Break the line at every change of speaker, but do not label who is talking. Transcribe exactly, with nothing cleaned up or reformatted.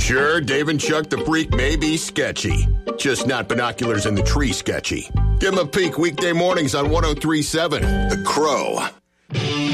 Sure, Dave and Chuck the Freak may be sketchy, just not binoculars in the tree sketchy. Give them a peek weekday mornings on one oh three point seven The Crow.